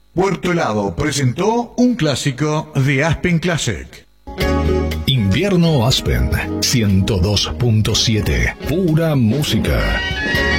Puerto Helado presentó un clásico de Aspen Classic. Invierno Aspen 102.7. Pura música.